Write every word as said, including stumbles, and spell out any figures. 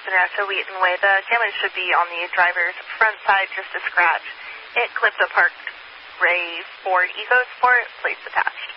in Rancho Wheaton Way. The damage should be on the driver's front side, just a scratch. It clipped a parked gray Ford EcoSport, plates attached.